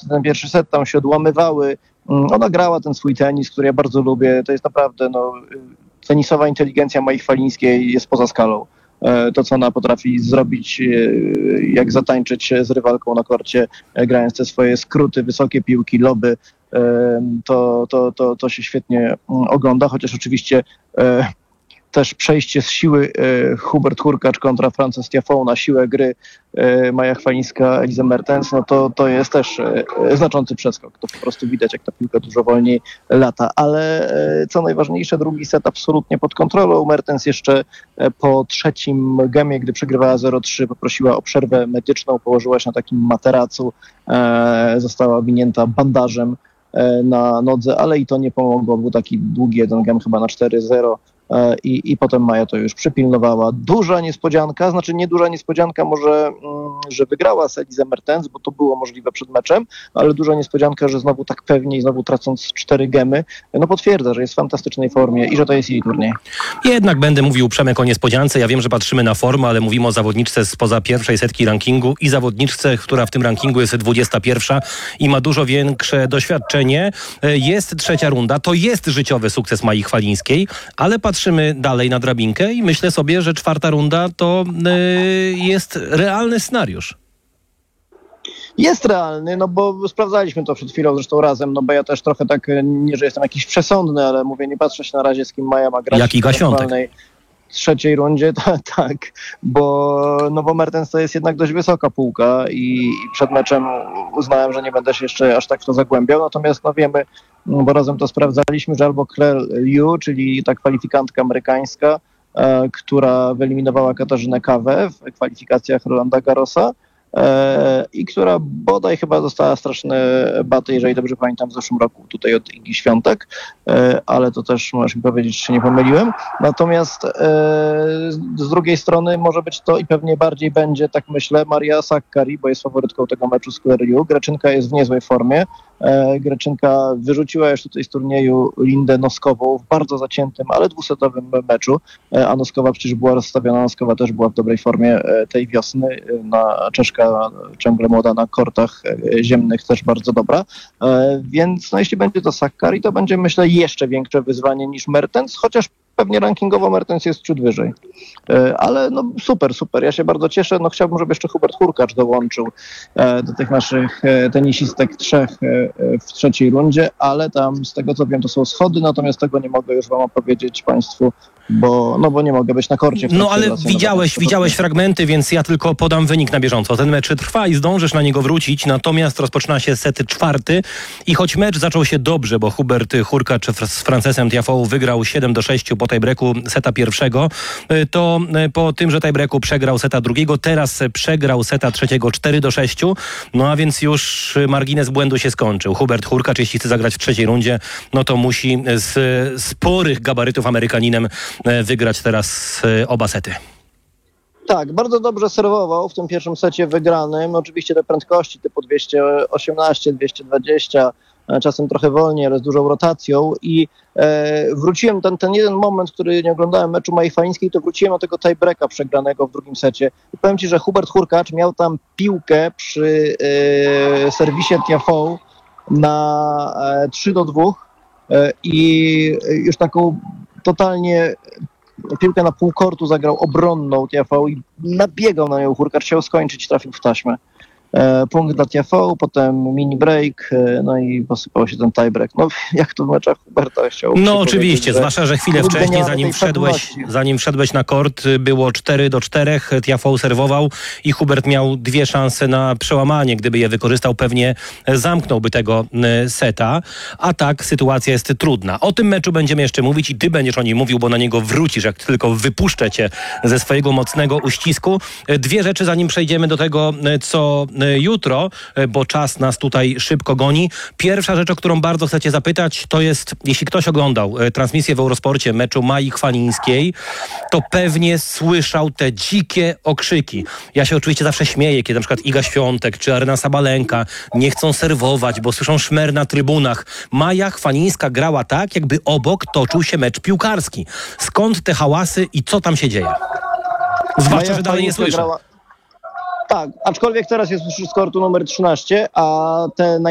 ten pierwszy set, tam się odłamywały. Ona grała ten swój tenis, który ja bardzo lubię. To jest naprawdę, tenisowa inteligencja Mai Chwalińskiej jest poza skalą. To, co ona potrafi zrobić, jak zatańczyć z rywalką na korcie, grając te swoje skróty, wysokie piłki, loby, to się świetnie ogląda, chociaż oczywiście też przejście z siły Hubert Hurkacz kontra Frances Tiafoe na siłę gry Maja Chwalińska, Elise Mertens, to jest też znaczący przeskok. To po prostu widać, jak ta piłka dużo wolniej lata. Ale co najważniejsze, drugi set absolutnie pod kontrolą. Mertens jeszcze po trzecim gemie, gdy przegrywała 0-3, poprosiła o przerwę medyczną, położyła się na takim materacu, została owinięta bandażem na nodze, ale i to nie pomogło. Był taki długi jeden gem chyba na 4-0. I potem Maja to już przypilnowała. Duża niespodzianka, znaczy nie duża niespodzianka może, że wygrała z Elise Mertens, bo to było możliwe przed meczem, ale duża niespodzianka, że znowu tak pewnie i znowu tracąc 4 gemy, potwierdza, że jest w fantastycznej formie i że to jest jej turniej. Jednak będę mówił, Przemek, o niespodziance. Ja wiem, że patrzymy na formę, ale mówimy o zawodniczce spoza pierwszej setki rankingu i zawodniczce, która w tym rankingu jest 21 i ma dużo większe doświadczenie. Jest trzecia runda, to jest życiowy sukces Mai Chwalińskiej, ale patrzymy dalej na drabinkę i myślę sobie, że czwarta runda to jest realny scenariusz. Jest realny, bo sprawdzaliśmy to przed chwilą zresztą razem, bo ja też trochę tak, nie że jestem jakiś przesądny, ale mówię, nie patrzę się na razie, z kim Maja ma grać. Jak Iga Świątek. Trzeciej rundzie, tak, bo Mertens to jest jednak dość wysoka półka i przed meczem uznałem, że nie będę się jeszcze aż tak w to zagłębiał, natomiast wiemy, bo razem to sprawdzaliśmy, że albo Claire Liu, czyli ta kwalifikantka amerykańska, która wyeliminowała Katarzynę Kawę w kwalifikacjach Rolanda Garrosa, i która bodaj chyba dostała straszne baty, jeżeli dobrze pamiętam, w zeszłym roku tutaj od Igi Świątek, ale to też możesz mi powiedzieć, czy się nie pomyliłem. Natomiast z drugiej strony może być to i pewnie bardziej będzie, tak myślę, Maria Sakkari, bo jest faworytką tego meczu z Claire Liu. Greczynka jest w niezłej formie. Greczynka wyrzuciła już tutaj z turnieju Lindę Noskową w bardzo zaciętym, ale dwusetowym meczu, a Noskowa przecież była rozstawiona, Noskowa też była w dobrej formie tej wiosny, Czeszka ciągle młoda na kortach ziemnych, też bardzo dobra, więc jeśli będzie to Sakkari, to będzie, myślę, jeszcze większe wyzwanie niż Mertens, chociaż pewnie rankingowo Mertens jest ciut wyżej. Ale super. Ja się bardzo cieszę. Chciałbym, żeby jeszcze Hubert Hurkacz dołączył do tych naszych tenisistek trzech w trzeciej rundzie, ale tam z tego co wiem to są schody, natomiast tego nie mogę już wam opowiedzieć państwu, bo nie mogę być na korcie. Ale widziałeś fragmenty, więc ja tylko podam wynik na bieżąco. Ten mecz trwa i zdążysz na niego wrócić, natomiast rozpoczyna się set czwarty i choć mecz zaczął się dobrze, bo Hubert Hurkacz z Francesem Tiafoe wygrał 7-6 po tiebreaku seta pierwszego, to po tym, że tiebreaku przegrał seta drugiego, teraz przegrał seta trzeciego 4-6, a więc już margines błędu się skończył. Hubert Hurkacz, jeśli chce zagrać w trzeciej rundzie, to musi z sporych gabarytów Amerykaninem wygrać teraz oba sety. Tak, bardzo dobrze serwował w tym pierwszym secie wygranym. Oczywiście te prędkości typu 218, 220, czasem trochę wolniej, ale z dużą rotacją i wróciłem, ten jeden moment, który nie oglądałem meczu Mai Chwalińskiej, to wróciłem do tego tiebreaka przegranego w drugim secie. I powiem ci, że Hubert Hurkacz miał tam piłkę przy serwisie Tiafoe na 3-2 i już taką totalnie piłkę na pół kortu zagrał obronną Tiafoe i nabiegał na nią. Hurkacz chciał skończyć, trafił w taśmę. Punkt dla Tiafoe, potem mini break, i posypał się ten tiebreak. Jak to w meczach Huberta chciał. Oczywiście, zwłaszcza, że chwilę wcześniej, zanim wszedłeś na kort, było 4-4, Tiafoe serwował i Hubert miał 2 szanse na przełamanie. Gdyby je wykorzystał, pewnie zamknąłby tego seta. A tak, sytuacja jest trudna. O tym meczu będziemy jeszcze mówić i ty będziesz o nim mówił, bo na niego wrócisz, jak tylko wypuszczę cię ze swojego mocnego uścisku. 2 rzeczy, zanim przejdziemy do tego, co jutro, bo czas nas tutaj szybko goni. Pierwsza rzecz, o którą bardzo chcecie zapytać, to jest, jeśli ktoś oglądał transmisję w Eurosporcie meczu Mai Chwalińskiej, to pewnie słyszał te dzikie okrzyki. Ja się oczywiście zawsze śmieję, kiedy na przykład Iga Świątek czy Aryna Sabalenka nie chcą serwować, bo słyszą szmer na trybunach. Maja Chwalińska grała tak, jakby obok toczył się mecz piłkarski. Skąd te hałasy i co tam się dzieje? Zwłaszcza, że dalej nie słyszę. Tak, aczkolwiek teraz jest już z kortu numer 13, a te